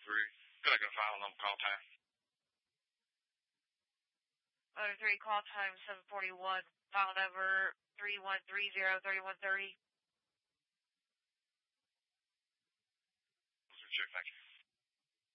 Could I get a file number call time? Motor 3, call time 741, file number 3130-3130. Check, thank you.